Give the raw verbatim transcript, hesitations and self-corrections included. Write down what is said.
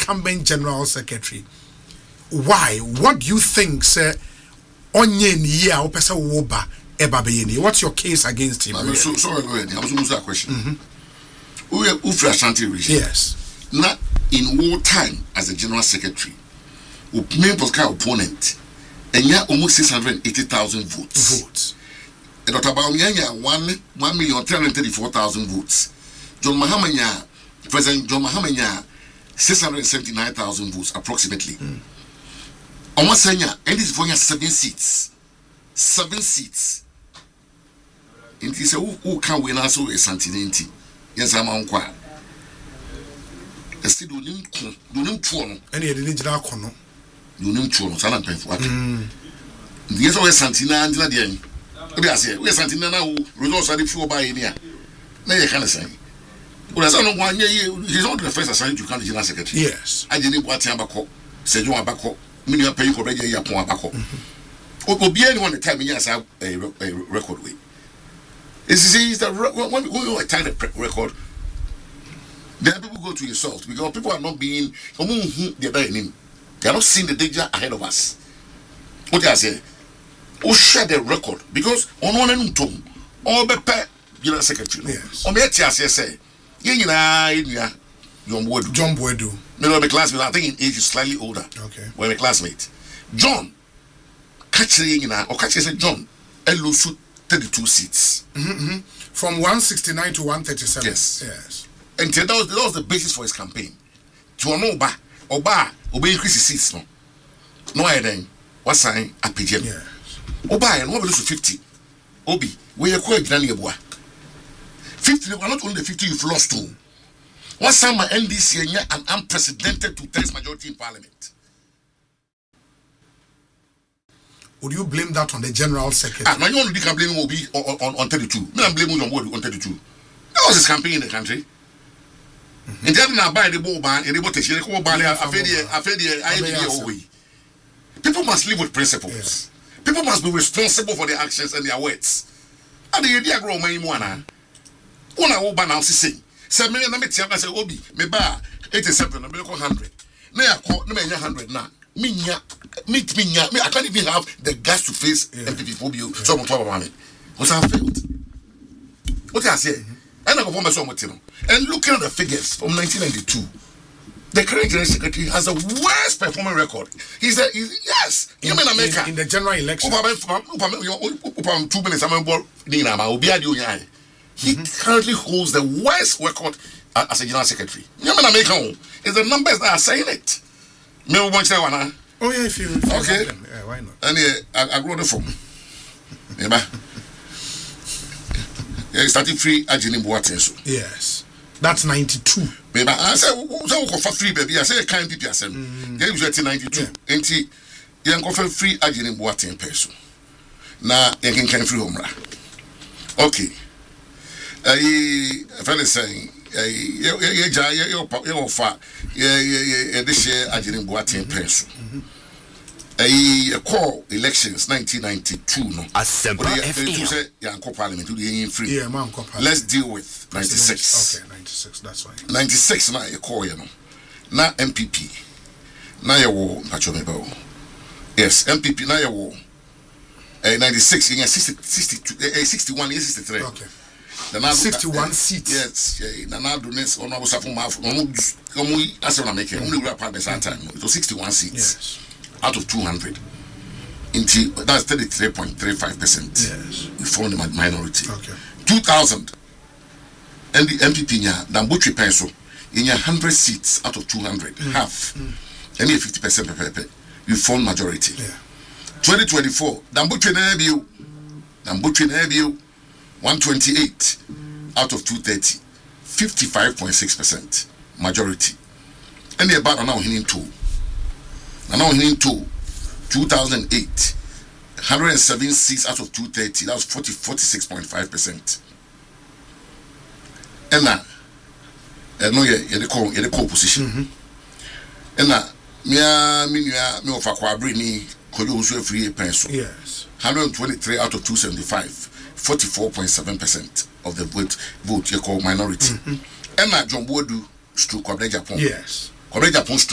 incumbent general secretary. Why? What do you think, sir? Onye ni year or pesa woba eba beyeni. What's your case against him? I'm so sorry. I'm so that question. We are Ufra Ashanti region. Yes. Not in war time as a general secretary. We main political opponent, and yeah, almost six hundred eighty thousand votes. Votes. And Doctor Baumia one one million three hundred thirty four thousand votes. John Mahamanya, President John Mahamanya, six hundred seventy nine thousand votes approximately. Mm. Almost Senya, and this for seven seats. Seven seats. And he said, who can win also a Santinenti? Yes, I'm on quite. I still do him do him tron. And he didn't know Cono. Do him tron, Salan Penford. Yes, always Santina and Dian. We are saying, we are Santina now, results are the few by India. Now you can't say. Well, as I know one year, he's not the first assigned to come to General Secretary. Yes. I didn't want Yabako, said you are back home. Many are paying for radio Yapon back home. Or be anyone the time yes, I have a record way. It's the when we attack the record, then people go to insult because people are not being they're they are not seeing the danger ahead of us. What I say, who share the record because on one and two, all the pet general secretary. Yes. On the H S say, you know, John Boyd. John Boyd. Me no be classmate. I think in age is slightly older. Okay. We're a classmate. John, catch you know, or catch say John, Elusu thirty-two seats. Mm-hmm. From one sixty-nine to one thirty-seven. Yes. Yes. And that was, that was the basis for his campaign. To an Oba, Oba, Oba increase his seats. No, no, I then what sign a pigeon. Yes. Oba and what lose to fifty. Obi, we are quite granny boy. Fifty, not only fifty you've lost to. What time my N D C an unprecedented two-thirds majority in Parliament? Would you blame that on the General Secretary? Ah, my own can blame will be on, on, on thirty-two. Me, I'm blaming on board on thirty-two. That was his campaign in the country. And then I buy the ball ban, and they bought a share of ban. I fed the, I fed the idea away. People must live with principles. Yeah. People must be responsible for their actions and their words. And the idea grow my one. One I will ban now, see. Say me na me tia ka say obi me ba eighty-seven na me ko one hundred na ya ko na me nya one hundred na me nya me me nya me I can't even have the gas to face yeah. M P P phobia yeah. So mo to about me because I failed. What I say and I go for my so much and looking at the figures from nineteen ninety-two the current general secretary has the worst performing record. He's the he's, yes in, in America in, in the general election two minutes I'm on ni na ma obi ade onya. He mm-hmm. currently holds the worst record as a general secretary. You know what it's the numbers that are saying it. Me want to one. Oh yeah, if you, if you okay. Them, yeah, why not? And yeah, I, I grew the from. Yeah, yeah, started free Ajini Boateng so. Yes, that's ninety-two. Baby, I said so for free baby. I said kind people say. Yeah, you said ninety-two. And he, yeah, go for free Ajini Boateng person. Now you can kind free home. Okay. I feel saying, yeah, yeah, yeah, yeah, yeah, far, yeah, yeah, yeah, this year I didn't go at in pencil. I call elections nineteen ninety-two. No, Assembly F M. Yeah, Parliament to the free. Yeah, man, let's deal with ninety-six. Okay, ninety-six. That's fine. ninety-six. Now you call you know. Now M P P. Now you war. Yes, M P P. Now you war. ninety-six. You get sixty, sixty-two, sixty-one, sixty-three. Okay. sixty-one uh, seats. Yes, yeah. Nana Dunes on our Safum Maf. Omu Asana make only grab partners at time. It was sixty-one seats yes. out of two hundred. Into that's thirty-three point three five percent. Yes. We formed a minority. Okay. Two thousand. And the M P P nya Dambuchi Penso in your hundred seats out of two hundred, mm. half. Mm. And fifty percent per per. You form majority. Yeah. Twenty twenty-four. Dambuchi Nebiu. Dambuchi Nebiu. one twenty-eight out of two thirty, fifty-five point six percent majority. And the about now hitting two. Now hitting two, two thousand eight, one hundred seven seats out of two thirty, that was forty, forty-six point five percent. And now, I know you're the co, you're the co-position. And now, me, me, me, me, of a bring me, could you also free a pencil? Yes. one hundred twenty-three out of two seventy-five. forty-four point seven percent of the vote vote you call minority. Mm-hmm. And now John Bodu stroke Kwabena Japan. Yes. Kwabena Japan